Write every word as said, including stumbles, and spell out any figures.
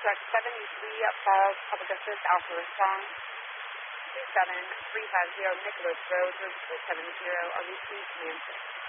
truck seventy-three Falls Public Assist Alpha Response two seven three five zero Nicholas Road, room two seven zero. Are we please command six?